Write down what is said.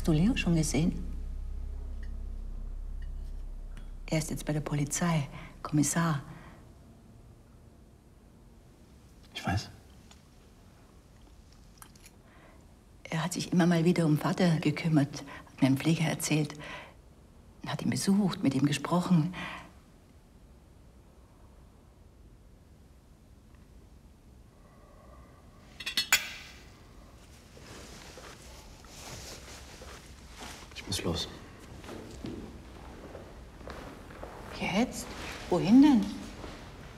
Hast du Leo schon gesehen? Er ist jetzt bei der Polizei, Kommissar. Ich weiß. Er hat sich immer mal wieder um Vater gekümmert, hat mir ein Pfleger erzählt. Hat ihn besucht, mit ihm gesprochen. Ich muss los. Jetzt? Wohin denn?